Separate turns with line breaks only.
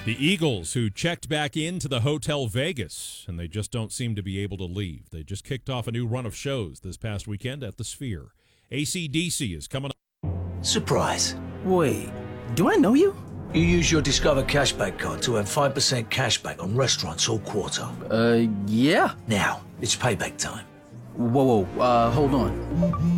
The Eagles, who checked back into the Hotel Vegas, and they just don't seem to be able to leave. They just kicked off a new run of shows this past weekend at the Sphere. AC/DC is coming up.
Surprise.
Wait, do I know you?
You use your Discover Cashback card to earn 5% cashback on restaurants all quarter.
Yeah.
Now, it's payback time.
Whoa, hold on.